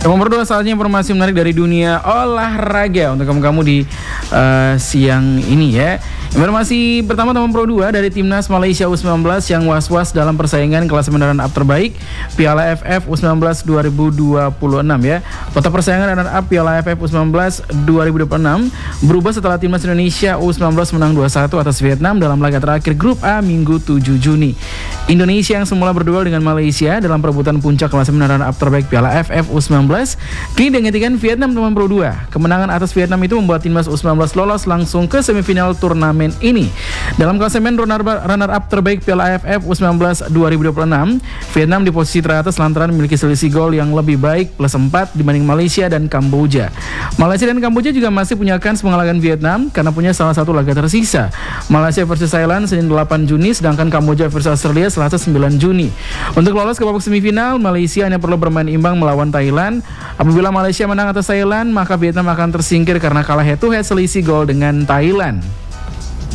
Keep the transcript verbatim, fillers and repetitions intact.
Nomor dua, saatnya informasi menarik dari dunia olahraga untuk kamu-kamu di uh, siang ini ya. Informasi pertama nomor Pro dua dari Timnas Malaysia U sembilan belas yang was-was dalam persaingan klasemen runner-up terbaik Piala F F U sembilan belas dua ribu dua puluh enam ya. Kota persaingan runner-up Piala F F U sembilan belas dua ribu dua puluh enam berubah setelah Timnas Indonesia U sembilan belas menang dua satu atas Vietnam dalam laga terakhir Grup A Minggu tujuh Juni. Indonesia yang semula berduel dengan Malaysia dalam perebutan puncak klasemen runner-up terbaik Piala F F U sembilan belas kini digantikan Vietnam nomor Pro dua. Kemenangan atas Vietnam itu membuat Timnas U sembilan belas lolos langsung ke semifinal turnamen ini. Dalam klasemen runner-up terbaik Piala A F F U sembilan belas dua ribu dua puluh enam, Vietnam di posisi teratas lantaran memiliki selisih gol yang lebih baik plus empat dibanding Malaysia dan Kamboja. Malaysia dan Kamboja juga masih punya kans mengalahkan Vietnam karena punya salah satu laga tersisa. Malaysia versus Thailand Senin delapan Juni, sedangkan Kamboja versus Australia Selasa sembilan Juni. Untuk lolos ke babak semifinal, Malaysia hanya perlu bermain imbang melawan Thailand. Apabila Malaysia menang atas Thailand, maka Vietnam akan tersingkir karena kalah head to head selisih gol dengan Thailand.